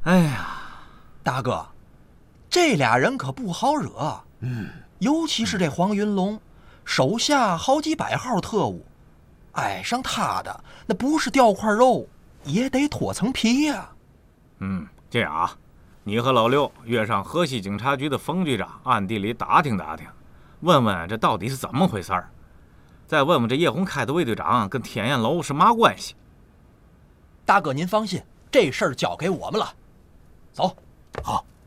哎呀， 大哥，这俩人可不好惹。尤其是这黄云龙，手下好几百号特务，挨上他的那不是掉块肉，也得脱层皮呀。 这样啊，你和老六约上河西警察局的冯局长，暗地里打听打听，问问这到底是怎么回事儿。再问问这叶红开的卫队长跟天燕楼是嘛关系。 大哥您放心，这事儿交给我们了。走。 好，